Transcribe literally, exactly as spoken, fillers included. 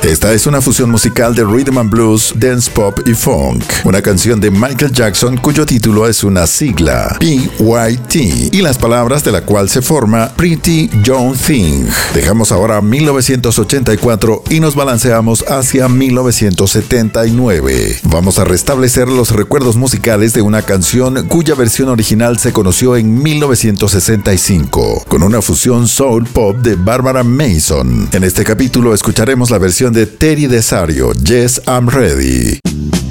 Esta es una fusión musical de rhythm and blues, dance pop y funk. Una canción de Michael Jackson cuyo título es una sigla, P Y T, y las palabras de la cual se forma Pretty Young Thing. Dejamos ahora mil novecientos ochenta y cuatro y nos balanceamos hacia mil novecientos setenta y nueve. Vamos a restablecer los recuerdos musicales de una canción cuya versión original se conoció en mil novecientos sesenta y cinco, con una fusión soul pop de Barbara Mason. En este capítulo escucharemos la versión de Teddy Desario, Yes, I'm Ready.